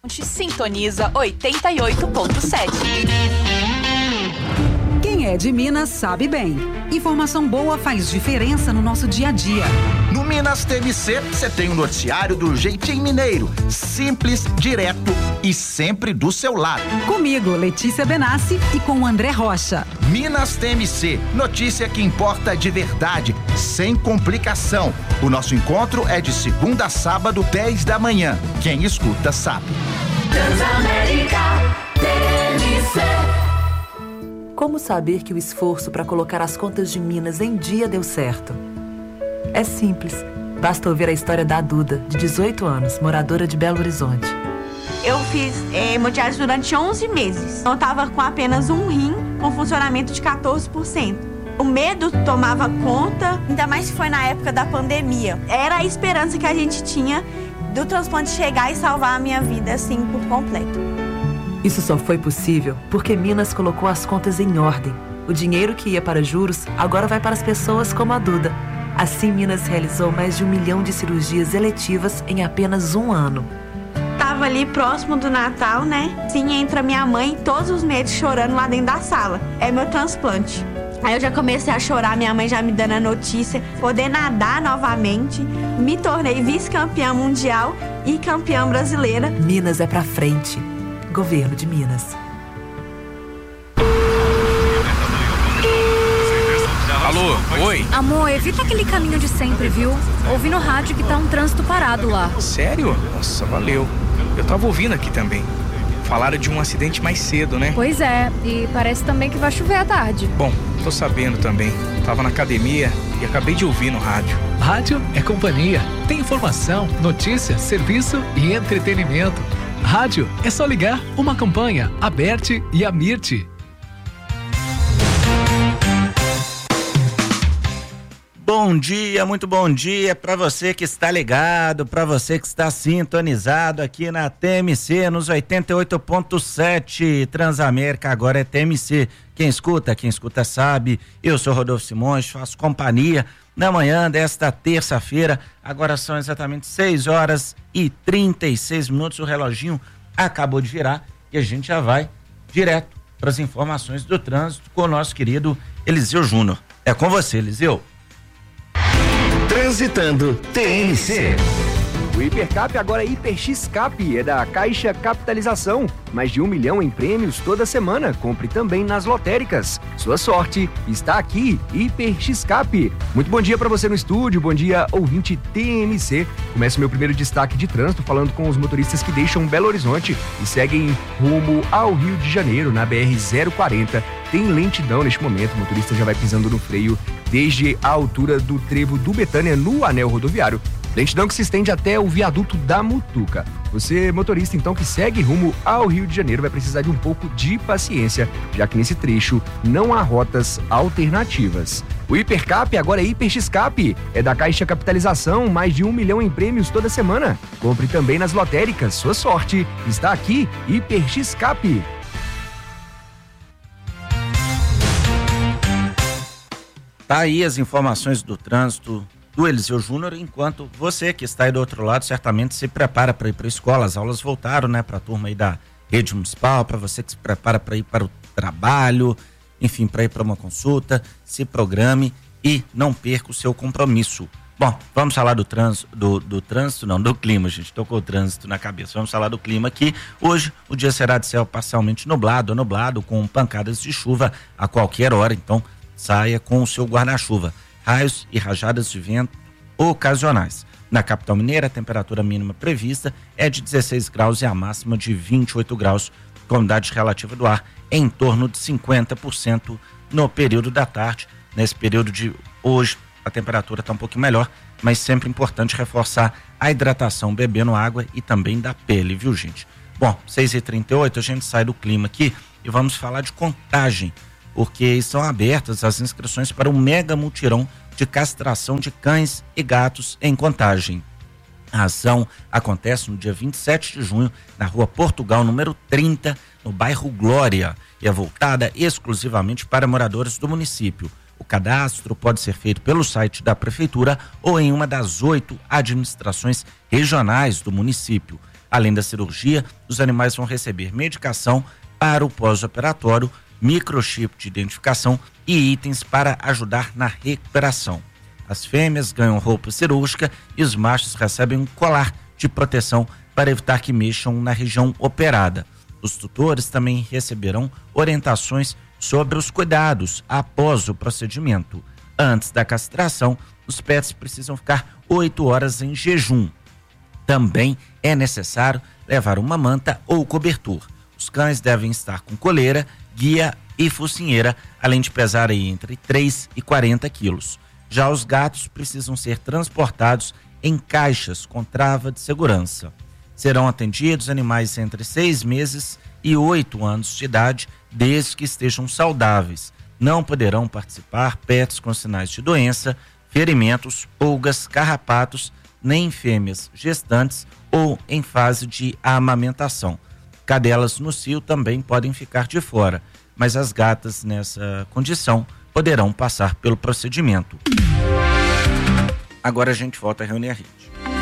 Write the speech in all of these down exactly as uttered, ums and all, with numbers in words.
Sintoniza oitenta e oito ponto sete. Quem é de Minas sabe bem. Informação boa faz diferença no nosso dia a dia. No Minas T M C, você tem um noticiário do jeitinho mineiro. Simples, direto e sempre do seu lado. Comigo, Letícia Benassi, e com o André Rocha. Minas T M C, notícia que importa de verdade, sem complicação. O nosso encontro é de segunda a sábado, dez da manhã. Quem escuta sabe. Transamérica T M C. Como saber que o esforço para colocar as contas de Minas em dia deu certo? É simples. Basta ouvir a história da Duda, de dezoito anos, moradora de Belo Horizonte. Eu fiz é, hemodiálise durante onze meses. Eu estava com apenas um rim, com funcionamento de quatorze por cento. O medo tomava conta, ainda mais se foi na época da pandemia. Era a esperança que a gente tinha do transplante chegar e salvar a minha vida, assim, por completo. Isso só foi possível porque Minas colocou as contas em ordem. O dinheiro que ia para juros agora vai para as pessoas como a Duda. Assim, Minas realizou mais de um milhão de cirurgias eletivas em apenas um ano. Tava ali próximo do Natal, né? Sim, entra minha mãe todos os meses chorando lá dentro da sala. É meu transplante. Aí eu já comecei a chorar, minha mãe já me dando a notícia, poder nadar novamente. Me tornei vice-campeã mundial e campeã brasileira. Minas é pra frente. Governo de Minas. Alô, oi? Amor, evita aquele caminho de sempre, viu? Ouvi no rádio que tá um trânsito parado lá. Sério? Nossa, valeu. Eu tava ouvindo aqui também. Falaram de um acidente mais cedo, né? Pois é, e parece também que vai chover à tarde. Bom, tô sabendo também. Tava na academia e acabei de ouvir no rádio. Rádio é companhia. Tem informação, notícia, serviço e entretenimento. Rádio é só ligar uma campanha, a Berti e a Mirti. Bom dia, muito bom dia para você que está ligado, para você que está sintonizado aqui na T M C nos oitenta e oito ponto sete. Transamérica agora é T M C. Quem escuta, quem escuta sabe. Eu sou Rodolfo Simões, faço companhia na manhã desta terça-feira. Agora são exatamente seis horas e trinta e seis minutos. O reloginho acabou de virar e a gente já vai direto para as informações do trânsito com o nosso querido Eliseu Júnior. É com você, Eliseu. Transitando T M C. O Hipercap agora é Hiper X Cap, é da Caixa Capitalização. Mais de um milhão em prêmios toda semana. Compre também nas lotéricas. Sua sorte está aqui, Hiper X Cap. Muito bom dia para você no estúdio, bom dia ouvinte T M C. Começa o meu primeiro destaque de trânsito falando com os motoristas que deixam Belo Horizonte e seguem rumo ao Rio de Janeiro, na B R zero quarenta. Tem lentidão neste momento, o motorista já vai pisando no freio desde a altura do trevo do Betânia no anel rodoviário. Lentidão que se estende até o viaduto da Mutuca. Você, motorista, então, que segue rumo ao Rio de Janeiro, vai precisar de um pouco de paciência, já que nesse trecho não há rotas alternativas. O Hipercap agora é Hiper X Cap, é da Caixa Capitalização, mais de um milhão em prêmios toda semana. Compre também nas lotéricas, sua sorte está aqui, Hiper X Cap. Tá aí as informações do trânsito do Eliseu Júnior, enquanto você que está aí do outro lado certamente se prepara para ir para a escola. As aulas voltaram, né, para a turma aí da rede municipal, para você que se prepara para ir para o trabalho, enfim, para ir para uma consulta, se programe e não perca o seu compromisso. Bom, vamos falar do trânsito, do, do trânsito, não, do clima, gente, tocou o trânsito na cabeça. Vamos falar do clima aqui. Hoje o dia será de céu parcialmente nublado, nublado com pancadas de chuva a qualquer hora, então saia com o seu guarda-chuva. Raios e rajadas de vento ocasionais. Na capital mineira, a temperatura mínima prevista é de dezesseis graus e a máxima de vinte e oito graus, com umidade relativa do ar em torno de cinquenta por cento no período da tarde. Nesse período de hoje, a temperatura está um pouquinho melhor, mas sempre importante reforçar a hidratação bebendo água e também da pele, viu, gente? Bom, seis e trinta e oito, a gente sai do clima aqui e vamos falar de Contagem, porque estão abertas as inscrições para o mega mutirão de castração de cães e gatos em Contagem. A ação acontece no dia vinte e sete de junho, na rua Portugal, número trinta, no bairro Glória, e é voltada exclusivamente para moradores do município. O cadastro pode ser feito pelo site da prefeitura ou em uma das oito administrações regionais do município. Além da cirurgia, os animais vão receber medicação para o pós-operatório, microchip de identificação e itens para ajudar na recuperação. As fêmeas ganham roupa cirúrgica e os machos recebem um colar de proteção para evitar que mexam na região operada. Os tutores também receberão orientações sobre os cuidados após o procedimento. Antes da castração, os pets precisam ficar oito horas em jejum. Também é necessário levar uma manta ou cobertor. Os cães devem estar com coleira, guia e focinheira, além de pesar aí entre três e quarenta quilos. Já os gatos precisam ser transportados em caixas com trava de segurança. Serão atendidos animais entre seis meses e oito anos de idade, desde que estejam saudáveis. Não poderão participar pets com sinais de doença, ferimentos, pulgas, carrapatos, nem fêmeas gestantes ou em fase de amamentação. Cadelas no cio também podem ficar de fora, mas as gatas nessa condição poderão passar pelo procedimento. Agora a gente volta a reunir a rede.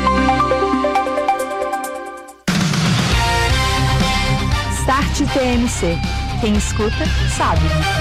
Start T M C. Quem escuta, sabe.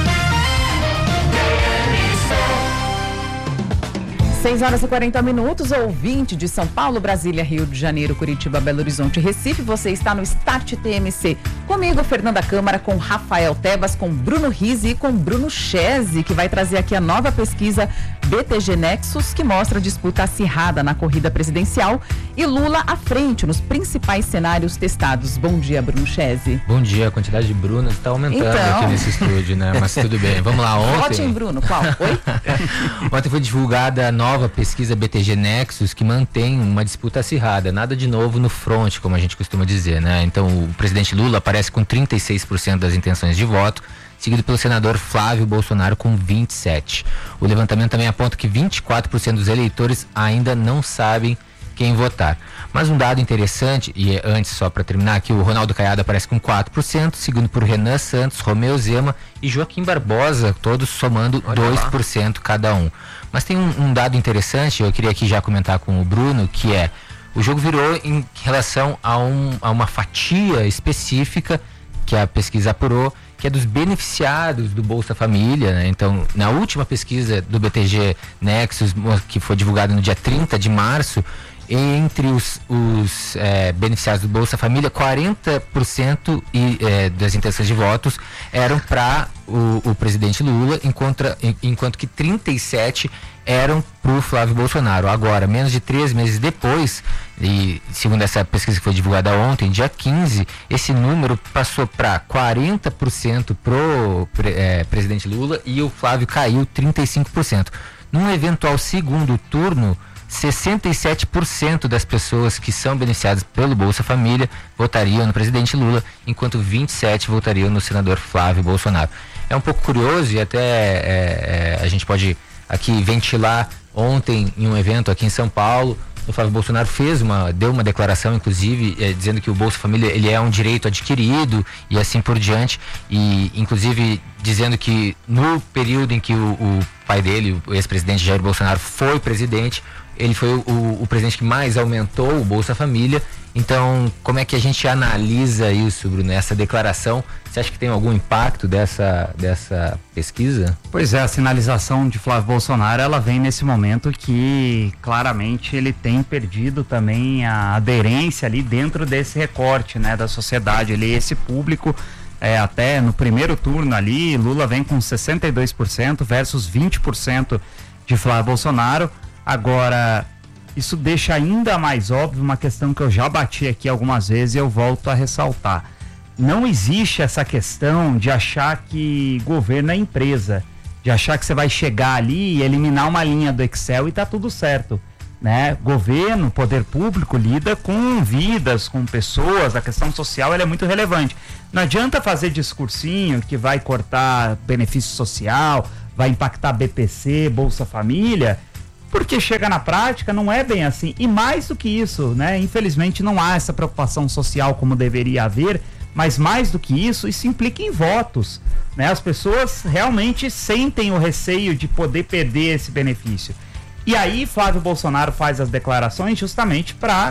seis horas e quarenta minutos, ouvinte de São Paulo, Brasília, Rio de Janeiro, Curitiba, Belo Horizonte e Recife. Você está no Start T M C. Comigo, Fernanda Câmara, com Rafael Tebas, com Bruno Rizzi e com Bruno Chese, que vai trazer aqui a nova pesquisa B T G Nexus, que mostra a disputa acirrada na corrida presidencial e Lula à frente nos principais cenários testados. Bom dia, Bruno Chese. Bom dia, a quantidade de Bruno está aumentando então... aqui nesse estúdio, né? Mas tudo bem, vamos lá. Ontem... Vote em Bruno, qual? Oi? Ontem foi divulgada a nova Nova pesquisa B T G Nexus, que mantém uma disputa acirrada, nada de novo no front, como a gente costuma dizer, né? Então o presidente Lula aparece com trinta e seis por cento das intenções de voto, seguido pelo senador Flávio Bolsonaro com vinte e sete por cento. O levantamento também aponta que vinte e quatro por cento dos eleitores ainda não sabem quem votar. Mas um dado interessante, e antes só para terminar aqui, o Ronaldo Caiado aparece com quatro por cento, seguido por Renan Santos, Romeu Zema e Joaquim Barbosa, todos somando Olha dois por cento lá. Cada um. Mas tem um, um dado interessante, eu queria aqui já comentar com o Bruno, que é, o jogo virou em relação a, um, a uma fatia específica que a pesquisa apurou, que é dos beneficiados do Bolsa Família, né? Então, na última pesquisa do B T G Nexus, que foi divulgada no dia trinta de março, entre os, os é, beneficiados do Bolsa Família, quarenta por cento e, é, das intenções de votos eram para o, o presidente Lula, enquanto, enquanto que trinta e sete por cento eram para o Flávio Bolsonaro. Agora, menos de três meses depois, e segundo essa pesquisa que foi divulgada ontem, dia quinze, esse número passou para quarenta por cento para o é, presidente Lula e o Flávio caiu trinta e cinco por cento. Num eventual segundo turno, sessenta e sete por cento das pessoas que são beneficiadas pelo Bolsa Família votariam no presidente Lula, enquanto vinte e sete por cento votariam no senador Flávio Bolsonaro. É um pouco curioso e até é, é, a gente pode aqui ventilar. Ontem, em um evento aqui em São Paulo, o Flávio Bolsonaro fez uma, deu uma declaração, inclusive, é, dizendo que o Bolsa Família ele é um direito adquirido e assim por diante, e inclusive dizendo que no período em que o, o pai dele, o ex-presidente Jair Bolsonaro, foi presidente, ele foi o, o presidente que mais aumentou o Bolsa Família. Então, como é que a gente analisa isso, Bruno, essa declaração? Você acha que tem algum impacto dessa, dessa pesquisa? Pois é, a sinalização de Flávio Bolsonaro, ela vem nesse momento que claramente ele tem perdido também a aderência ali dentro desse recorte, né, da sociedade. Ele, esse público, é, até no primeiro turno ali, Lula vem com sessenta e dois por cento versus vinte por cento de Flávio Bolsonaro. Agora, isso deixa ainda mais óbvio uma questão que eu já bati aqui algumas vezes e eu volto a ressaltar. Não existe essa questão de achar que governo é empresa, de achar que você vai chegar ali e eliminar uma linha do Excel e tá tudo certo, né? Governo, poder público lida com vidas, com pessoas, a questão social ela é muito relevante. Não adianta fazer discursinho que vai cortar benefício social, vai impactar B P C, Bolsa Família, porque chega na prática, não é bem assim. E mais do que isso, né? Infelizmente não há essa preocupação social como deveria haver, mas mais do que isso, isso implica em votos, né? As pessoas realmente sentem o receio de poder perder esse benefício. E aí Flávio Bolsonaro faz as declarações justamente para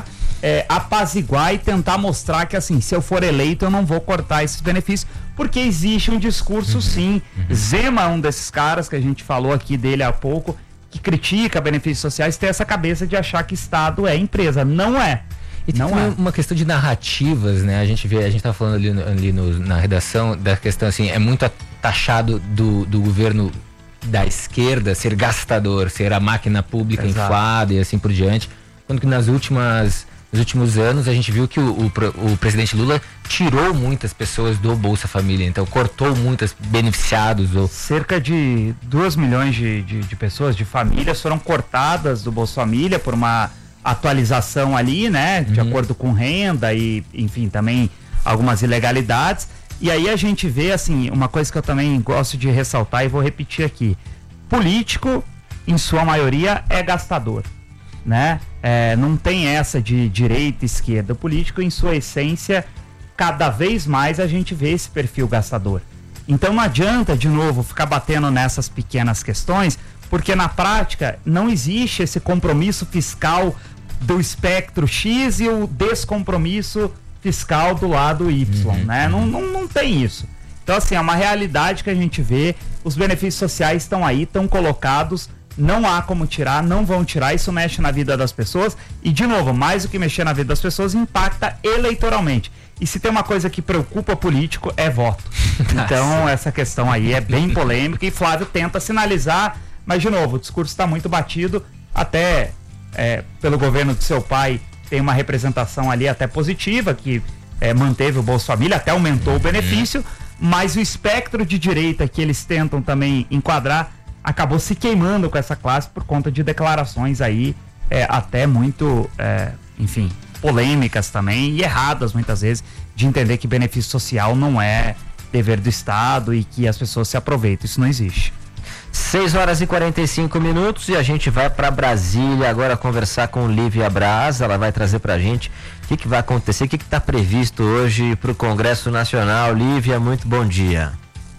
é, apaziguar e tentar mostrar que, assim, se eu for eleito eu não vou cortar esses benefícios, porque existe um discurso, uhum, sim. Uhum. Zema é um desses caras que a gente falou aqui dele há pouco, que critica benefícios sociais, tem essa cabeça de achar que Estado é empresa. Não é. E tem não é. uma questão de narrativas, né? A gente vê, a gente tá falando ali, ali no, na redação da questão, assim, é muito taxado do, do governo da esquerda ser gastador, ser a máquina pública, exato, inflada e assim por diante, quando que nas últimas nos últimos anos a gente viu que o, o, o presidente Lula tirou muitas pessoas do Bolsa Família, então cortou muitos beneficiados. Ou... cerca de dois milhões de, de, de pessoas, de famílias, foram cortadas do Bolsa Família por uma atualização ali, né, de uhum, acordo com renda e, enfim, também algumas ilegalidades. E aí a gente vê, assim, uma coisa que eu também gosto de ressaltar e vou repetir aqui: político, em sua maioria, é gastador, né? É, não tem essa de direita e esquerda. O político, em sua essência, cada vez mais a gente vê esse perfil gastador. Então não adianta, de novo, ficar batendo nessas pequenas questões, porque na prática não existe esse compromisso fiscal do espectro X e o descompromisso fiscal do lado Y, uhum, né? Não, não, não tem isso. Então, assim, é uma realidade que a gente vê, os benefícios sociais estão aí, estão colocados, não há como tirar, não vão tirar, isso mexe na vida das pessoas e, de novo, mais do que mexer na vida das pessoas, impacta eleitoralmente. E se tem uma coisa que preocupa político, é voto. Então, essa questão aí é bem polêmica e Flávio tenta sinalizar, mas, de novo, o discurso está muito batido, até é, pelo governo do seu pai, tem uma representação ali até positiva, que é, manteve o Bolsa Família, até aumentou o benefício, mas o espectro de direita que eles tentam também enquadrar acabou se queimando com essa classe por conta de declarações aí é, até muito, é, enfim, polêmicas também e erradas muitas vezes, de entender que benefício social não é dever do Estado e que as pessoas se aproveitam. Isso não existe. seis horas e quarenta e cinco minutos e a gente vai para Brasília agora conversar com Lívia Braz. Ela vai trazer para a gente o que, que vai acontecer, o que está previsto hoje para o Congresso Nacional. Lívia, muito bom dia.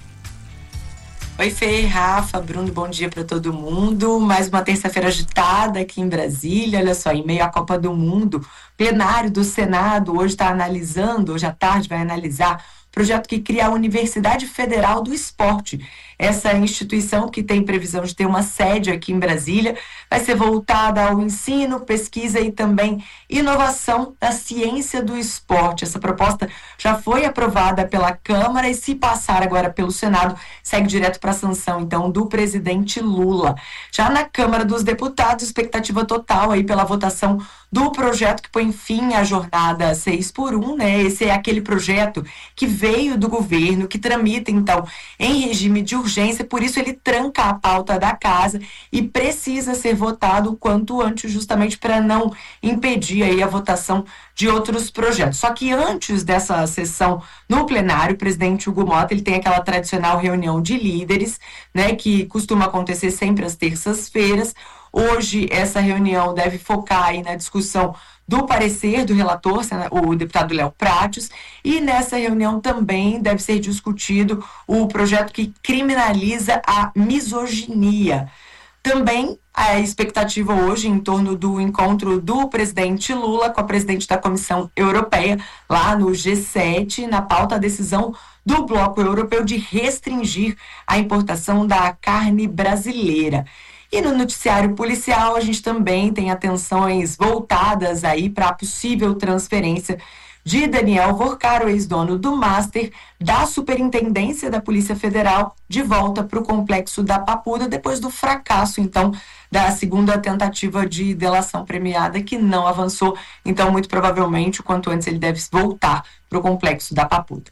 Oi, Fê, Rafa, Bruno, bom dia para todo mundo. Mais uma terça-feira agitada aqui em Brasília. Olha só, em meio à Copa do Mundo, o plenário do Senado hoje está analisando, hoje à tarde vai analisar projeto que cria a Universidade Federal do Esporte. Essa instituição, que tem previsão de ter uma sede aqui em Brasília, vai ser voltada ao ensino, pesquisa e também inovação da ciência do esporte. Essa proposta já foi aprovada pela Câmara e, se passar agora pelo Senado, segue direto para a sanção, então, do presidente Lula. Já na Câmara dos Deputados, expectativa total aí pela votação do projeto que põe fim à jornada seis por um, né? Esse é aquele projeto que veio do governo, que tramita, então, em regime de urgência, por isso ele tranca a pauta da casa e precisa ser votado o quanto antes, justamente para não impedir aí a votação de outros projetos. Só que antes dessa sessão no plenário, o presidente Hugo Mota, ele tem aquela tradicional reunião de líderes, né, que costuma acontecer sempre às terças-feiras. Hoje, essa reunião deve focar aí na discussão do parecer do relator, o deputado Léo Prates, e nessa reunião também deve ser discutido o projeto que criminaliza a misoginia. Também a expectativa hoje em torno do encontro do presidente Lula com a presidente da Comissão Europeia, lá no G sete, na pauta a decisão do Bloco Europeu de restringir a importação da carne brasileira. E no noticiário policial, a gente também tem atenções voltadas aí para a possível transferência de Daniel Vorcaro, ex-dono do Master, da Superintendência da Polícia Federal, de volta para o complexo da Papuda, depois do fracasso, então, da segunda tentativa de delação premiada, que não avançou. Então, muito provavelmente, o quanto antes ele deve voltar para o complexo da Papuda.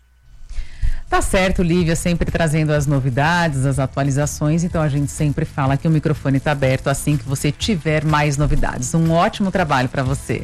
Tá certo, Lívia, sempre trazendo as novidades, as atualizações, então a gente sempre fala que o microfone está aberto assim que você tiver mais novidades. Um ótimo trabalho para você.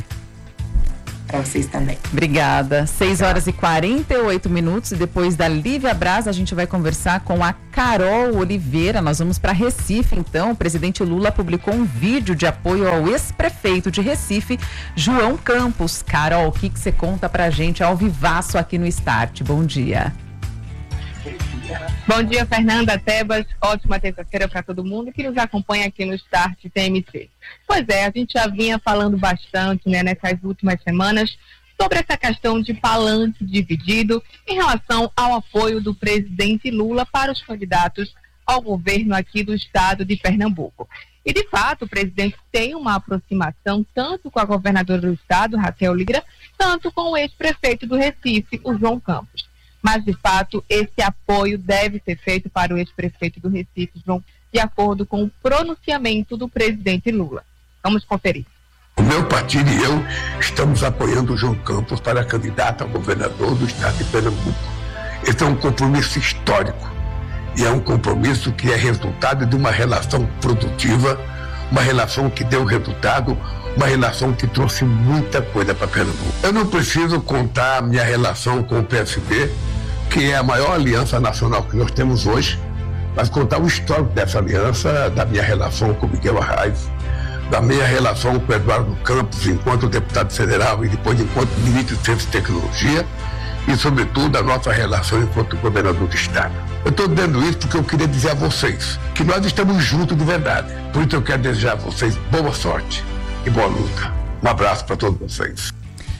Para vocês também. Obrigada. seis horas e quarenta e oito minutos e depois da Lívia Braz a gente vai conversar com a Carol Oliveira. Nós vamos para Recife, então. O presidente Lula publicou um vídeo de apoio ao ex-prefeito de Recife, João Campos. Carol, o que que você conta pra gente ao vivaço aqui no Start? Bom dia. Bom dia, Fernanda, Tebas. Ótima terça-feira para todo mundo que nos acompanha aqui no Start T M C. Pois é, a gente já vinha falando bastante, né, nessas últimas semanas sobre essa questão de palanque dividido em relação ao apoio do presidente Lula para os candidatos ao governo aqui do estado de Pernambuco. E, de fato, o presidente tem uma aproximação tanto com a governadora do estado, Raquel Lira, tanto com o ex-prefeito do Recife, o João Campos. Mas, de fato, esse apoio deve ser feito para o ex-prefeito do Recife, João, de acordo com o pronunciamento do presidente Lula. Vamos conferir. O meu partido e eu estamos apoiando o João Campos para candidato a governador do estado de Pernambuco. Esse é um compromisso histórico e é um compromisso que é resultado de uma relação produtiva, uma relação que deu resultado, uma relação que trouxe muita coisa para Pernambuco. Eu não preciso contar a minha relação com o P S B, que é a maior aliança nacional que nós temos hoje, mas contar o histórico dessa aliança, da minha relação com o Miguel Arraes, da minha relação com o Eduardo Campos enquanto deputado federal e depois enquanto ministro de Ciência e Tecnologia e, sobretudo, a nossa relação enquanto governador do estado. Eu estou dizendo isso porque eu queria dizer a vocês que nós estamos juntos de verdade. Por isso eu quero desejar a vocês boa sorte e boa luta. Um abraço para todos vocês.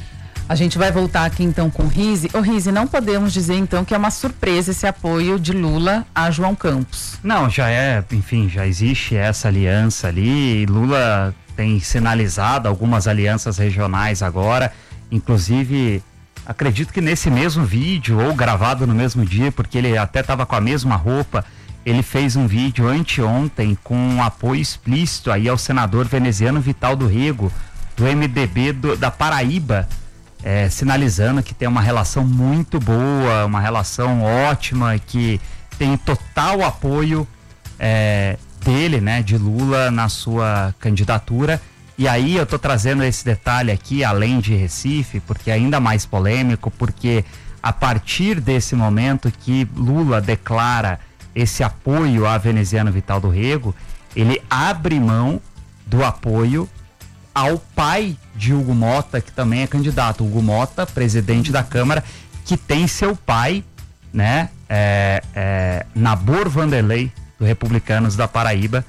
A gente vai voltar aqui então com o Rizzi. Ô Rizzi, não podemos dizer então que é uma surpresa esse apoio de Lula a João Campos. Não, já é, enfim, já existe essa aliança ali. Lula tem sinalizado algumas alianças regionais agora, inclusive acredito que nesse mesmo vídeo ou gravado no mesmo dia, porque ele até estava com a mesma roupa, ele fez um vídeo anteontem com um apoio explícito aí ao senador veneziano Vital do Rego, do M D B do, da Paraíba, é, sinalizando que tem uma relação muito boa, uma relação ótima, que tem total apoio é, dele, né, de Lula na sua candidatura. E aí eu tô trazendo esse detalhe aqui, além de Recife, porque é ainda mais polêmico, porque a partir desse momento que Lula declara esse apoio a veneziano Vital do Rego, ele abre mão do apoio ao pai de Hugo Mota, que também é candidato. Hugo Mota, presidente da Câmara, que tem seu pai, né, é, é, Nabor Vanderlei, do Republicanos da Paraíba.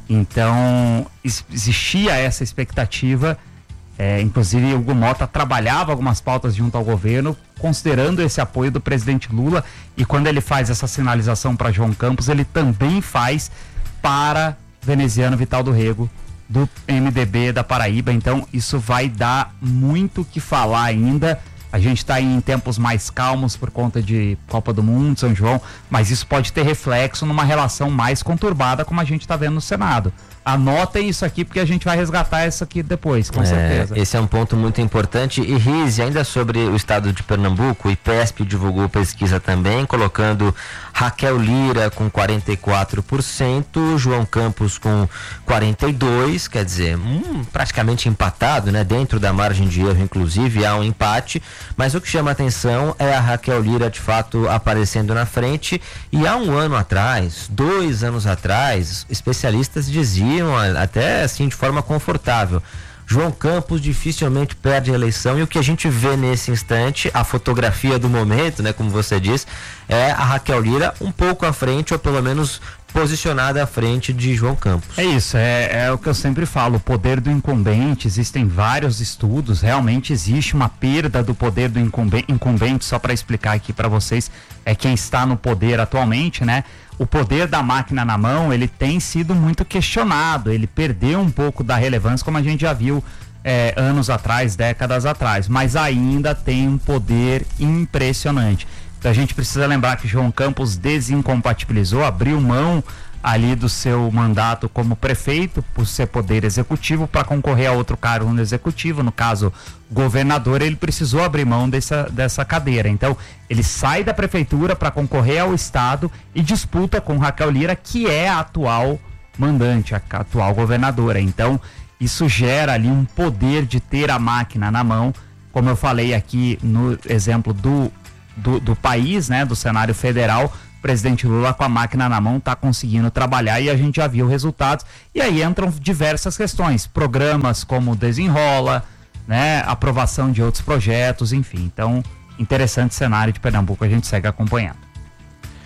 Então, existia essa expectativa, é, inclusive o Hugo Mota trabalhava algumas pautas junto ao governo, considerando esse apoio do presidente Lula, e quando ele faz essa sinalização para João Campos, ele também faz para veneziano Vital do Rego, do M D B da Paraíba. Então, isso vai dar muito o que falar ainda. A gente está em tempos mais calmos por conta de Copa do Mundo, São João, mas isso pode ter reflexo numa relação mais conturbada, como a gente está vendo no Senado. Anotem isso aqui, porque a gente vai resgatar isso aqui depois, com é, certeza. Esse é um ponto muito importante. E Rizzi, ainda sobre o estado de Pernambuco, o IPESP divulgou pesquisa também, colocando Raquel Lira com quarenta e quatro por cento, João Campos com quarenta e dois por cento, quer dizer, hum, praticamente empatado, né? Dentro da margem de erro, inclusive, há um empate, mas o que chama atenção é a Raquel Lira, de fato, aparecendo na frente. E há um ano atrás, dois anos atrás, especialistas diziam, até assim de forma confortável, João Campos dificilmente perde a eleição, e o que a gente vê nesse instante, a fotografia do momento, né, como você diz, é a Raquel Lira um pouco à frente, ou pelo menos posicionada à frente de João Campos. É isso, é, é o que eu sempre falo, o poder do incumbente. Existem vários estudos, realmente existe uma perda do poder do incumbente, incumbente só para explicar aqui para vocês, é quem está no poder atualmente, né? O poder da máquina na mão, ele tem sido muito questionado, ele perdeu um pouco da relevância, como a gente já viu é, anos atrás, décadas atrás, mas ainda tem um poder impressionante. Então a gente precisa lembrar que João Campos desincompatibilizou, abriu mão ali do seu mandato como prefeito, por ser poder executivo, para concorrer a outro cargo no executivo, no caso governador. Ele precisou abrir mão dessa, dessa cadeira. Então ele sai da prefeitura para concorrer ao estado e disputa com Raquel Lira, que é a atual mandante, a atual governadora. Então isso gera ali um poder de ter a máquina na mão, como eu falei aqui no exemplo do Do, do país, né, do cenário federal. O presidente Lula, com a máquina na mão, está conseguindo trabalhar, e a gente já viu resultados. E aí entram diversas questões, programas como Desenrola, né, aprovação de outros projetos, enfim. Então, interessante cenário de Pernambuco, a gente segue acompanhando.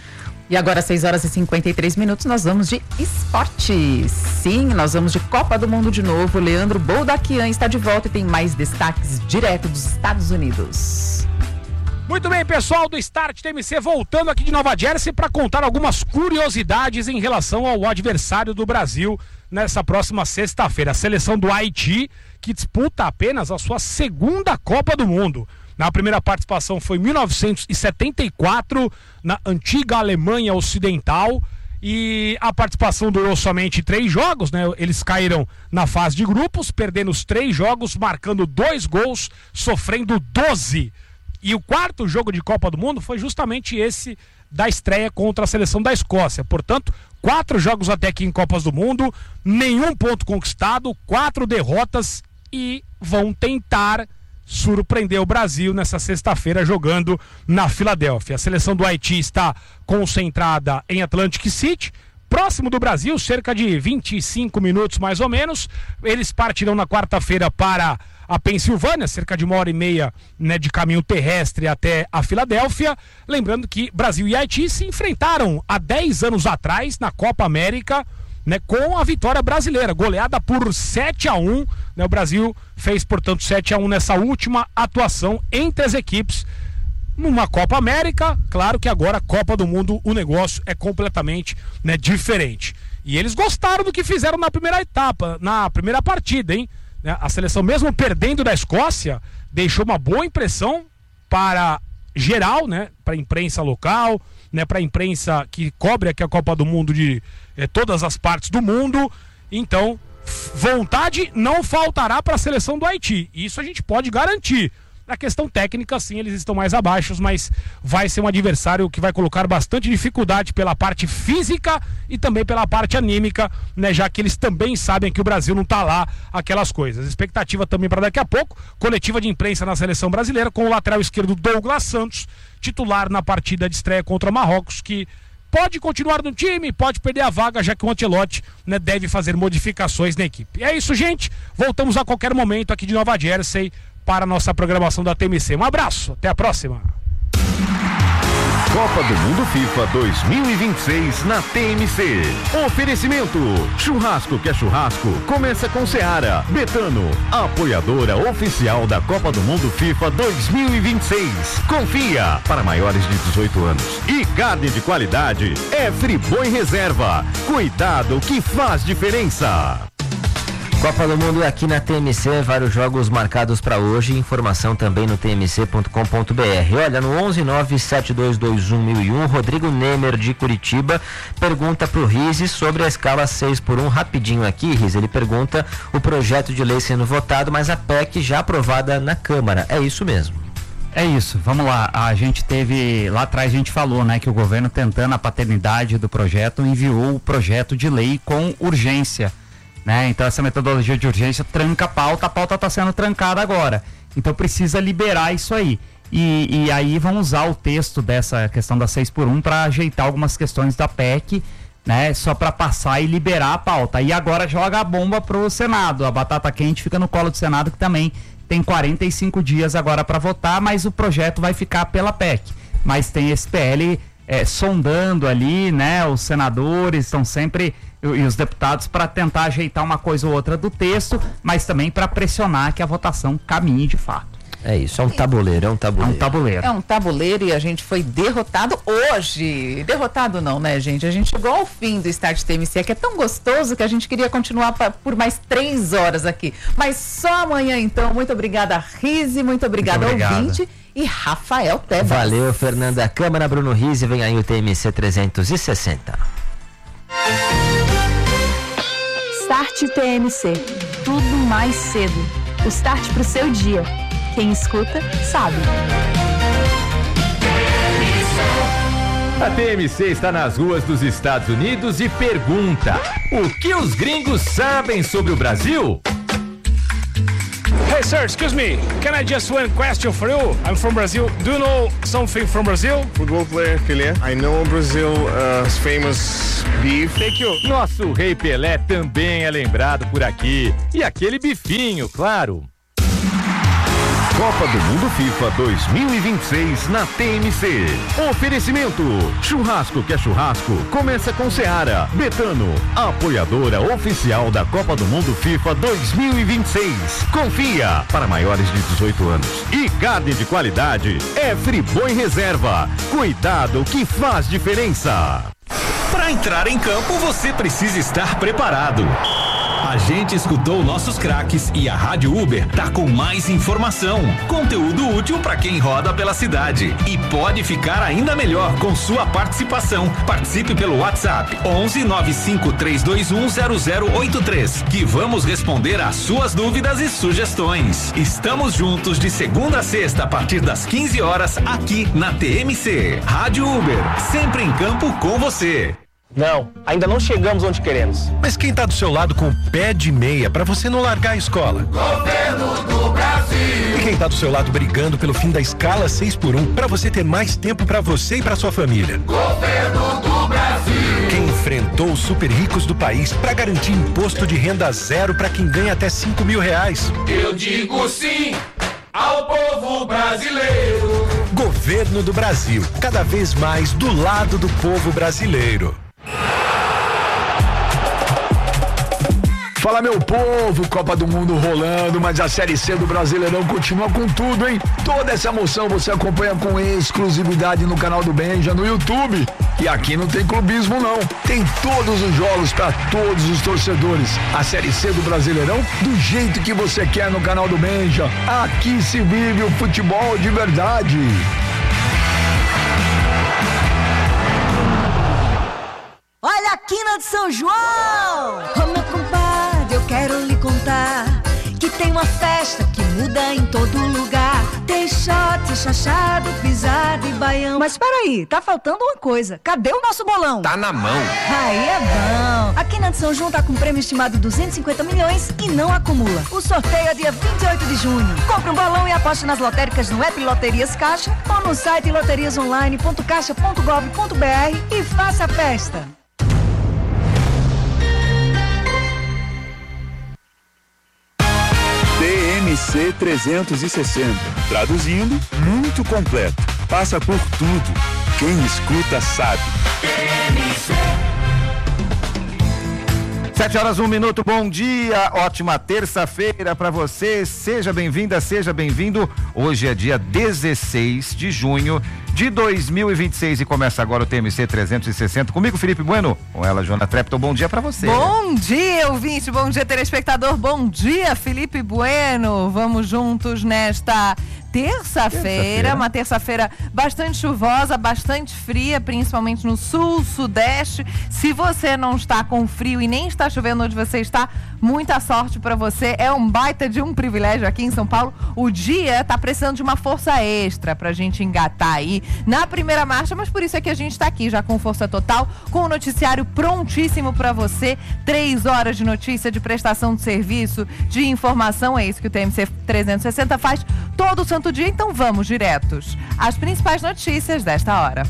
E agora, seis horas e cinquenta e três minutos, nós vamos de esporte. Sim, nós vamos de Copa do Mundo de novo. Leandro Boldaquian está de volta e tem mais destaques direto dos Estados Unidos. Muito bem, pessoal do Start T M C, voltando aqui de Nova Jersey para contar algumas curiosidades em relação ao adversário do Brasil nessa próxima sexta-feira. A seleção do Haiti, que disputa apenas a sua segunda Copa do Mundo. Na primeira participação foi em mil novecentos e setenta e quatro, na antiga Alemanha Ocidental, e a participação durou somente três jogos, né? Eles caíram na fase de grupos, perdendo os três jogos, marcando dois gols, sofrendo doze. E o quarto jogo de Copa do Mundo foi justamente esse da estreia contra a seleção da Escócia. Portanto, quatro jogos até aqui em Copas do Mundo, nenhum ponto conquistado, quatro derrotas, e vão tentar surpreender o Brasil nessa sexta-feira jogando na Filadélfia. A seleção do Haiti está concentrada em Atlantic City, próximo do Brasil, cerca de vinte e cinco minutos mais ou menos. Eles partirão na quarta-feira para a Pensilvânia, cerca de uma hora e meia, né, de caminho terrestre até a Filadélfia. Lembrando que Brasil e Haiti se enfrentaram há dez anos atrás na Copa América, né, com a vitória brasileira, goleada por sete a um, né, o Brasil fez, portanto, sete a um nessa última atuação entre as equipes numa Copa América. Claro que agora, Copa do Mundo, o negócio é completamente, né, diferente. E eles gostaram do que fizeram na primeira etapa, na primeira partida, hein? A seleção, mesmo perdendo da Escócia, deixou uma boa impressão para geral, né, para a imprensa local, né, para a imprensa que cobre aqui a Copa do Mundo de eh, todas as partes do mundo. Então, vontade não faltará para a seleção do Haiti. Isso a gente pode garantir. Na questão técnica, sim, eles estão mais abaixo, mas vai ser um adversário que vai colocar bastante dificuldade pela parte física e também pela parte anímica, né, já que eles também sabem que o Brasil não está lá, aquelas coisas. Expectativa também para daqui a pouco, coletiva de imprensa na seleção brasileira, com o lateral esquerdo Douglas Santos, titular na partida de estreia contra Marrocos, que pode continuar no time, pode perder a vaga, já que o Ancelotti, né, deve fazer modificações na equipe. É isso, gente. Voltamos a qualquer momento aqui de Nova Jersey para a nossa programação da T M C. Um abraço, até a próxima. Copa do Mundo FIFA dois mil e vinte e seis na T M C. Oferecimento: churrasco que é churrasco, começa com Seara. Betano, apoiadora oficial da Copa do Mundo FIFA dois mil e vinte e seis. Confia, para maiores de dezoito anos. E carne de qualidade é Friboi Reserva. Cuidado que faz diferença. Copa do Mundo aqui na T M C, vários jogos marcados para hoje, informação também no t m c ponto com ponto b r. Olha, no onze nove sete dois dois um mil e um, Rodrigo Nemer de Curitiba pergunta para o Rizzi sobre a escala seis por um, rapidinho aqui, Rizzi, ele pergunta o projeto de lei sendo votado, mas a P E C já aprovada na Câmara, é isso mesmo? É isso, vamos lá, a gente teve, lá atrás a gente falou, né, que o governo, tentando a paternidade do projeto, enviou o projeto de lei com urgência, né? Então essa metodologia de urgência tranca a pauta, a pauta está sendo trancada agora, então precisa liberar isso aí, e, e aí vão usar o texto dessa questão da seis por um para ajeitar algumas questões da P E C, né? Só para passar e liberar a pauta, e agora joga a bomba pro Senado, a batata quente fica no colo do Senado, que também tem quarenta e cinco dias agora para votar, mas o projeto vai ficar pela P E C, mas tem esse P L é, sondando ali, né? Os senadores estão sempre e os deputados para tentar ajeitar uma coisa ou outra do texto, mas também para pressionar que a votação caminhe de fato. É isso, é um tabuleiro, é um tabuleiro. É um tabuleiro. É um tabuleiro e a gente foi derrotado hoje. Derrotado não, né, gente? A gente chegou ao fim do Start T M C, que é tão gostoso que a gente queria continuar pra, por mais três horas aqui. Mas só amanhã, então. Muito obrigada, Rizzi, muito obrigada, ouvinte. E Rafael Tebas. Valeu, Fernanda Câmara, Bruno Rizzi, vem aí o T M C trezentos e sessenta. Start T M C. Tudo mais cedo. O start pro seu dia. Quem escuta, sabe. A T M C está nas ruas dos Estados Unidos e pergunta: o que os gringos sabem sobre o Brasil? Hey sir, excuse me. Can I just one question for you? I'm from Brazil. Do you know something from Brazil? Football player Pelé. I know Brazil uh, famous beef. Thank you. Nosso rei Pelé também é lembrado por aqui. E aquele bifinho, claro. Copa do Mundo FIFA dois mil e vinte e seis na T M C. Oferecimento: churrasco que é churrasco, começa com Seara. Betano, apoiadora oficial da Copa do Mundo FIFA dois mil e vinte e seis. Confia, para maiores de dezoito anos. E carne de qualidade é Friboi Reserva. Cuidado que faz diferença. Para entrar em campo, você precisa estar preparado. A gente escutou nossos craques e a Rádio Uber tá com mais informação, conteúdo útil para quem roda pela cidade e pode ficar ainda melhor com sua participação. Participe pelo WhatsApp onze nove cinco três dois um zero zero oito três, que vamos responder às suas dúvidas e sugestões. Estamos juntos de segunda a sexta a partir das quinze horas aqui na T M C. Rádio Uber, sempre em campo com você. Não, ainda não chegamos onde queremos. Mas quem tá do seu lado com o pé de meia pra você não largar a escola? Governo do Brasil. E quem tá do seu lado brigando pelo fim da escala seis por um pra você ter mais tempo pra você e pra sua família? Governo do Brasil. Quem enfrentou os super ricos do país pra garantir imposto de renda zero pra quem ganha até cinco mil reais? Eu digo sim ao povo brasileiro. Governo do Brasil, cada vez mais do lado do povo brasileiro. Fala, meu povo, Copa do Mundo rolando, mas a Série C do Brasileirão continua com tudo, hein? Toda essa emoção você acompanha com exclusividade no canal do Benja, no YouTube. E aqui não tem clubismo, não. Tem todos os jogos para todos os torcedores. A Série C do Brasileirão, do jeito que você quer no canal do Benja. Aqui se vive o futebol de verdade. Olha a quina de São João! Ô meu compadre, eu quero lhe contar que tem uma festa que muda em todo lugar. Tem shot, chachado, pisado e baião. Mas peraí, tá faltando uma coisa. Cadê o nosso bolão? Tá na mão. Aí é bom. A quina de São João tá com prêmio estimado de duzentos e cinquenta milhões e não acumula. O sorteio é dia vinte e oito de junho. Compre um bolão e aposte nas lotéricas no app Loterias Caixa ou no site loterias online ponto caixa ponto gov ponto br e faça a festa. T M C trezentos e sessenta. Traduzindo, muito completo. Passa por tudo. Quem escuta sabe. T M C. Sete horas, um minuto, bom dia, ótima terça-feira para você, seja bem-vinda, seja bem-vindo. Hoje é dia dezesseis de junho de dois mil e vinte e seis e começa agora o T M C trezentos e sessenta. Comigo, Felipe Bueno, com ela, Joana Trepton. Bom dia para você. Bom dia, ouvinte, bom dia, telespectador, bom dia, Felipe Bueno. Vamos juntos nesta terça-feira, terça-feira. Uma terça-feira bastante chuvosa, bastante fria, principalmente no sul, sudeste. Se você não está com frio e nem está chovendo onde você está, muita sorte para você. É um baita de um privilégio aqui em São Paulo. O dia está precisando de uma força extra pra gente engatar aí na primeira marcha, mas por isso é que a gente está aqui já com força total, com o noticiário prontíssimo para você. Três horas de notícia, de prestação de serviço, de informação. É isso que o T M C trezentos e sessenta faz todo o santo dia, então vamos diretos às principais notícias desta hora.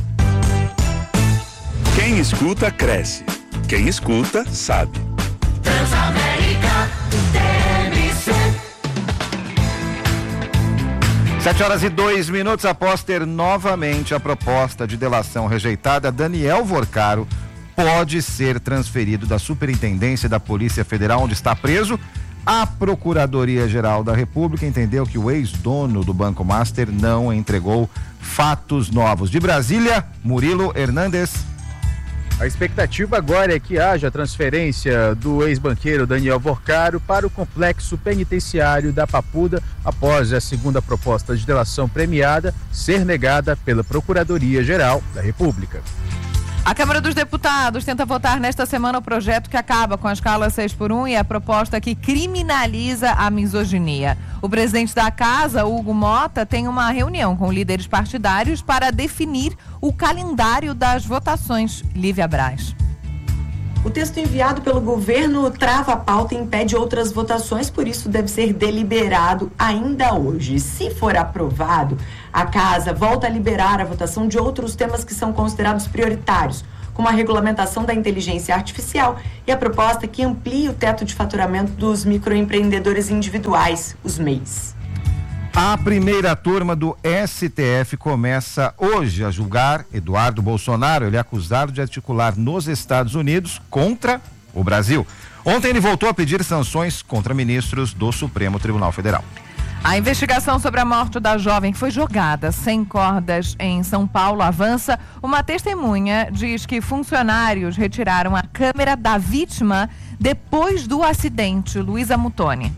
Quem escuta, cresce. Quem escuta, sabe. Transamérica, T M C. Sete horas e dois minutos após ter novamente a proposta de delação rejeitada, Daniel Vorcaro pode ser transferido da Superintendência da Polícia Federal, onde está preso. A Procuradoria-Geral da República entendeu que o ex-dono do Banco Master não entregou fatos novos. De Brasília, Murilo Hernandes. A expectativa agora é que haja transferência do ex-banqueiro Daniel Vorcaro para o complexo penitenciário da Papuda após a segunda proposta de delação premiada ser negada pela Procuradoria-Geral da República. A Câmara dos Deputados tenta votar nesta semana o projeto que acaba com a escala seis por um e a proposta que criminaliza a misoginia. O presidente da Casa, Hugo Mota, tem uma reunião com líderes partidários para definir o calendário das votações. Lívia Braz. O texto enviado pelo governo trava a pauta e impede outras votações, por isso deve ser deliberado ainda hoje. Se for aprovado, a Casa volta a liberar a votação de outros temas que são considerados prioritários, como a regulamentação da inteligência artificial e a proposta que amplia o teto de faturamento dos microempreendedores individuais, os M E Is. A primeira turma do S T F começa hoje a julgar Eduardo Bolsonaro. Ele é acusado de articular nos Estados Unidos contra o Brasil. Ontem ele voltou a pedir sanções contra ministros do Supremo Tribunal Federal. A investigação sobre a morte da jovem que foi jogada sem cordas em São Paulo avança. Uma testemunha diz que funcionários retiraram a câmera da vítima depois do acidente. Luísa Mutoni.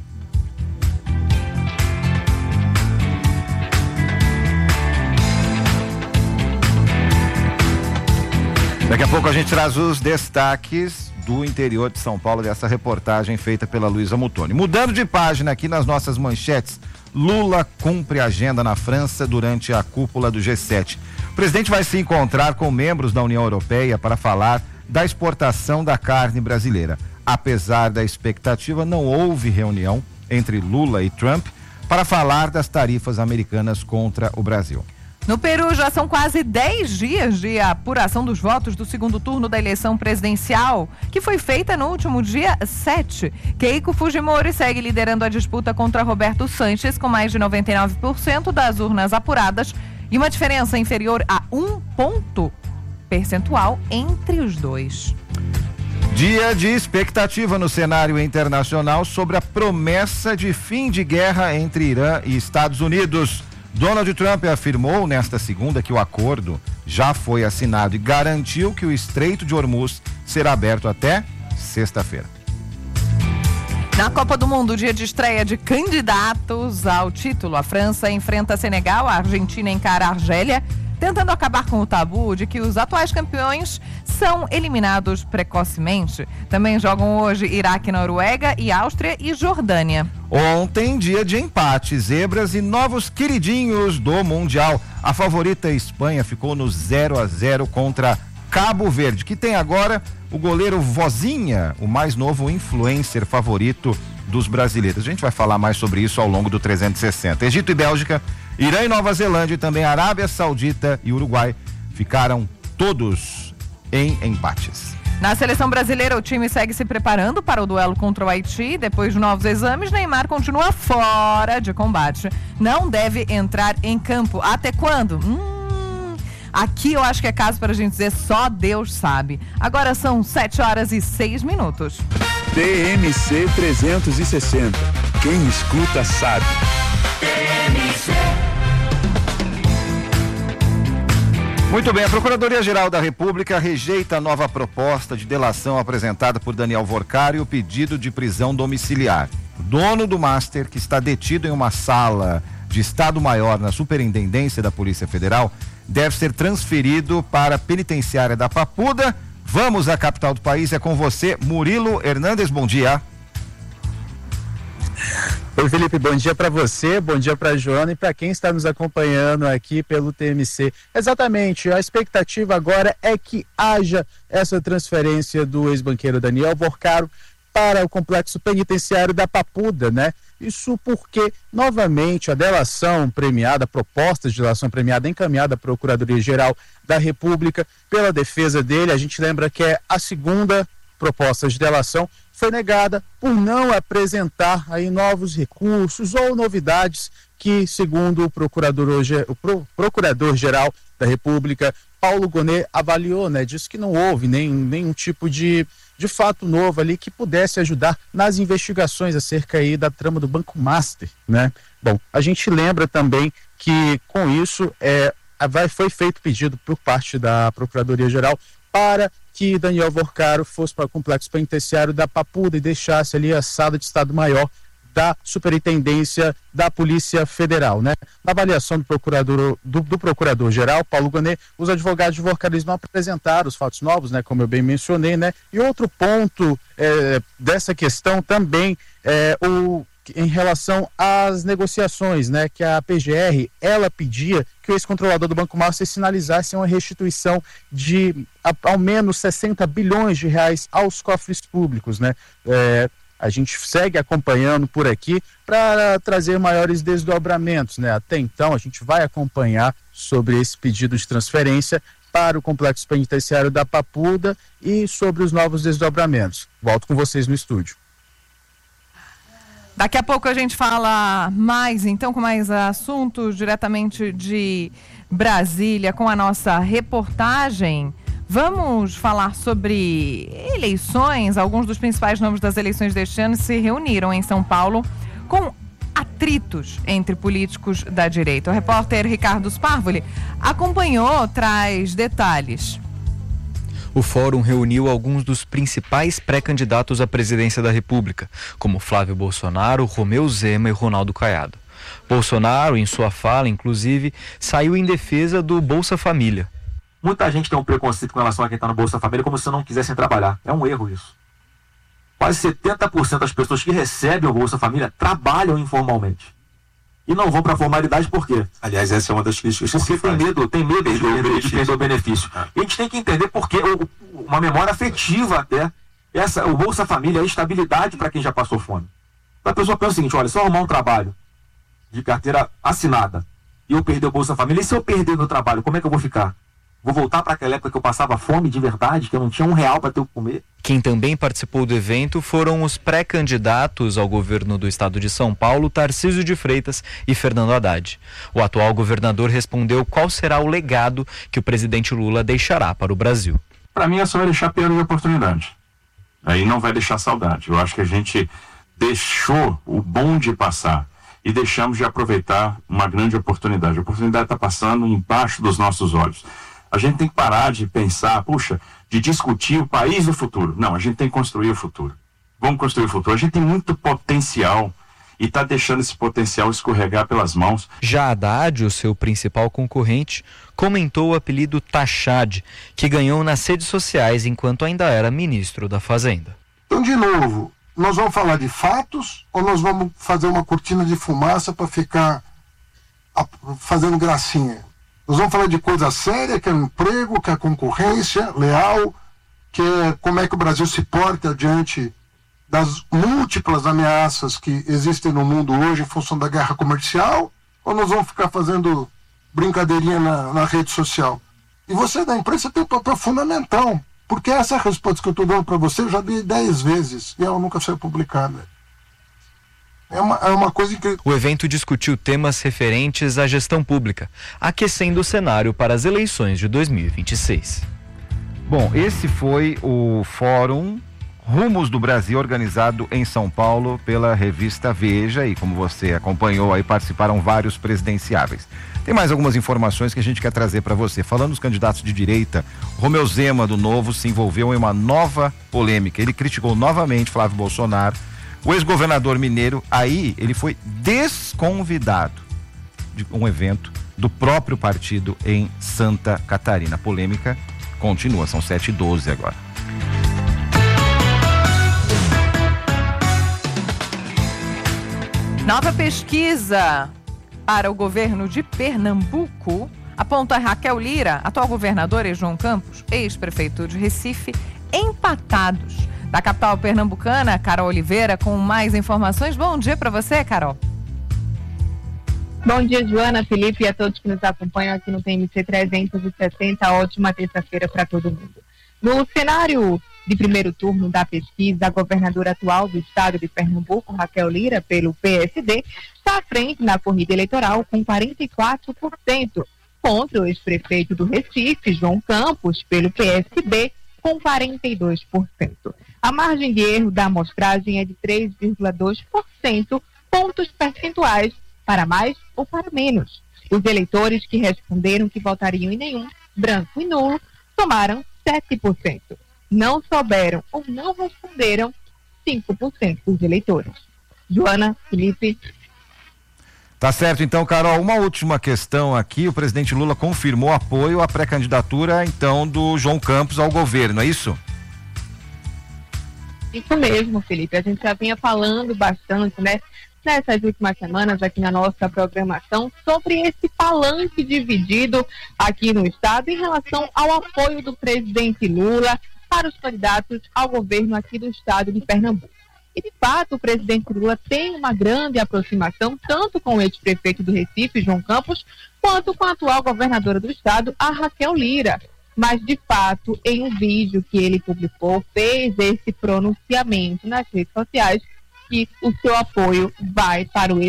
Daqui a pouco a gente traz os destaques do interior de São Paulo dessa reportagem feita pela Luísa Mutoni. Mudando de página aqui nas nossas manchetes, Lula cumpre agenda na França durante a cúpula do G sete. O presidente vai se encontrar com membros da União Europeia para falar da exportação da carne brasileira. Apesar da expectativa, não houve reunião entre Lula e Trump para falar das tarifas americanas contra o Brasil. No Peru, já são quase dez dias de apuração dos votos do segundo turno da eleição presidencial, que foi feita no último dia sete. Keiko Fujimori segue liderando a disputa contra Roberto Sanches, com mais de noventa e nove por cento das urnas apuradas e uma diferença inferior a um ponto percentual entre os dois. Dia de expectativa no cenário internacional sobre a promessa de fim de guerra entre Irã e Estados Unidos. Donald Trump afirmou nesta segunda que o acordo já foi assinado e garantiu que o Estreito de Hormuz será aberto até sexta-feira. Na Copa do Mundo, dia de estreia de candidatos ao título, a França enfrenta Senegal, a Argentina encara a Argélia, tentando acabar com o tabu de que os atuais campeões são eliminados precocemente. Também jogam hoje Iraque, Noruega e Áustria e Jordânia. Ontem, dia de empate, zebras e novos queridinhos do Mundial. A favorita Espanha ficou no zero a zero contra Cabo Verde, que tem agora o goleiro Vozinha, o mais novo influencer favorito dos brasileiros. A gente vai falar mais sobre isso ao longo do trezentos e sessenta. Egito e Bélgica, Irã e Nova Zelândia e também Arábia Saudita e Uruguai ficaram todos em empates. Na seleção brasileira, o time segue se preparando para o duelo contra o Haiti. Depois de novos exames, Neymar continua fora de combate. Não deve entrar em campo. Até quando? Hum, aqui eu acho que é caso para a gente dizer só Deus sabe. Agora são sete horas e seis minutos. T M C trezentos e sessenta. Quem escuta sabe. T M C. Muito bem, a Procuradoria-Geral da República rejeita a nova proposta de delação apresentada por Daniel Vorcari e o pedido de prisão domiciliar. O dono do Master, que está detido em uma sala de Estado-Maior na Superintendência da Polícia Federal, deve ser transferido para a penitenciária da Papuda. Vamos à capital do país, é com você, Murilo Hernandes, bom dia. Oi, Felipe, bom dia para você, bom dia para a Joana e para quem está nos acompanhando aqui pelo T M C. Exatamente, a expectativa agora é que haja essa transferência do ex-banqueiro Daniel Vorcari para o complexo penitenciário da Papuda, né? Isso porque, novamente, a delação premiada, a proposta de delação premiada encaminhada à Procuradoria-Geral da República pela defesa dele, a gente lembra que é a segunda proposta de delação, foi negada por não apresentar aí novos recursos ou novidades que, segundo o procurador, o pro, Procurador-Geral da República, Paulo Gonet, avaliou, né? Disse que não houve nenhum, nenhum tipo de, de fato novo ali que pudesse ajudar nas investigações acerca aí da trama do Banco Master, né? Bom, a gente lembra também que com isso é, vai, foi feito pedido por parte da Procuradoria-Geral para que Daniel Vorcari fosse para o complexo penitenciário da Papuda e deixasse ali a sala de Estado-Maior da Superintendência da Polícia Federal, né? Na avaliação do procurador do, do Procurador-Geral, Paulo Gonet, os advogados de Vorcari não apresentaram os fatos novos, né? Como eu bem mencionei, né? E outro ponto é, dessa questão também é o em relação às negociações, né, que a P G R, ela pedia que o ex-controlador do Banco Master sinalizasse uma restituição de a, ao menos sessenta bilhões de reais aos cofres públicos, né? É, a gente segue acompanhando por aqui para trazer maiores desdobramentos, né? Até então a gente vai acompanhar sobre esse pedido de transferência para o complexo penitenciário da Papuda e sobre os novos desdobramentos. Volto com vocês no estúdio. Daqui a pouco a gente fala mais, então, com mais assuntos diretamente de Brasília, com a nossa reportagem. Vamos falar sobre eleições. Alguns dos principais nomes das eleições deste ano se reuniram em São Paulo com atritos entre políticos da direita. O repórter Ricardo Sparvoli acompanhou, traz detalhes. O fórum reuniu alguns dos principais pré-candidatos à presidência da República, como Flávio Bolsonaro, Romeu Zema e Ronaldo Caiado. Bolsonaro, em sua fala, inclusive, saiu em defesa do Bolsa Família. Muita gente tem um preconceito com relação a quem está no Bolsa Família, como se não quisessem trabalhar. É um erro isso. Quase setenta por cento das pessoas que recebem o Bolsa Família trabalham informalmente. E não vão para a formalidade por quê? Aliás, essa é uma das críticas. Porque tem medo, tem medo de perder, de perder o benefício. Ah. E a gente tem que entender porque uma memória afetiva até, essa, o Bolsa Família é estabilidade para quem já passou fome. Então a pessoa pensa o seguinte, olha, se eu arrumar um trabalho de carteira assinada e eu perder o Bolsa Família, e se eu perder meu trabalho, como é que eu vou ficar? Vou voltar para aquela época que eu passava fome de verdade, que eu não tinha um real para ter o que comer? Quem também participou do evento foram os pré-candidatos ao governo do estado de São Paulo, Tarcísio de Freitas e Fernando Haddad. O atual governador respondeu qual será o legado que o presidente Lula deixará para o Brasil. Para mim, é só deixar perda de oportunidade. Aí não vai deixar saudade. Eu acho que a gente deixou o bonde passar e deixamos de aproveitar uma grande oportunidade. A oportunidade está passando embaixo dos nossos olhos. A gente tem que parar de pensar, puxa, de discutir o país do futuro. Não, a gente tem que construir o futuro. Vamos construir o futuro. A gente tem muito potencial e está deixando esse potencial escorregar pelas mãos. Já Haddad, o seu principal concorrente, comentou o apelido Tachad, que ganhou nas redes sociais enquanto ainda era ministro da Fazenda. Então, de novo, nós vamos falar de fatos ou nós vamos fazer uma cortina de fumaça para ficar fazendo gracinha? Nós vamos falar de coisa séria, que é o emprego, que é a concorrência leal, que é como é que o Brasil se porta diante das múltiplas ameaças que existem no mundo hoje em função da guerra comercial, ou nós vamos ficar fazendo brincadeirinha na, na rede social? E você da imprensa tem um papel fundamental, porque essa resposta que eu estou dando para você eu já dei dez vezes e ela nunca foi publicada. É uma, é uma coisa que... O evento discutiu temas referentes à gestão pública, aquecendo o cenário para as eleições de dois mil e vinte e seis. Bom, esse foi o Fórum Rumos do Brasil, organizado em São Paulo pela revista Veja, e como você acompanhou aí, participaram vários presidenciáveis. Tem mais algumas informações que a gente quer trazer para você. Falando dos candidatos de direita, Romeu Zema, do Novo, se envolveu em uma nova polêmica. Ele criticou novamente Flávio Bolsonaro. O ex-governador mineiro, aí ele foi desconvidado de um evento do próprio partido em Santa Catarina. A polêmica continua, são sete e doze agora. Nova pesquisa para o governo de Pernambuco aponta Raquel Lira, atual governador, e João Campos, ex-prefeito de Recife, empatados. Da capital pernambucana, Carol Oliveira, com mais informações. Bom dia para você, Carol. Bom dia, Joana, Felipe e a todos que nos acompanham aqui no T M C trezentos e sessenta. Ótima terça-feira para todo mundo. No cenário de primeiro turno da pesquisa, a governadora atual do estado de Pernambuco, Raquel Lira, pelo P S D, está à frente na corrida eleitoral com quarenta e quatro por cento, contra o ex-prefeito do Recife, João Campos, pelo P S B, com quarenta e dois por cento. A margem de erro da amostragem é de três vírgula dois por cento, pontos percentuais, para mais ou para menos. Os eleitores que responderam que votariam em nenhum, branco e nulo, somaram sete por cento. Não souberam ou não responderam cinco por cento dos eleitores. Joana, Felipe. Tá certo, então, Carol, uma última questão aqui. O presidente Lula confirmou apoio à pré-candidatura, então, do João Campos ao governo, é isso? Isso mesmo, Felipe. A gente já vinha falando bastante, né, nessas últimas semanas aqui na nossa programação, sobre esse palanque dividido aqui no estado em relação ao apoio do presidente Lula para os candidatos ao governo aqui do estado de Pernambuco. E, de fato, o presidente Lula tem uma grande aproximação tanto com o ex-prefeito do Recife, João Campos, quanto com a atual governadora do estado, a Raquel Lira. Mas, de fato, em um vídeo que ele publicou, fez esse pronunciamento nas redes sociais, que o seu apoio vai para o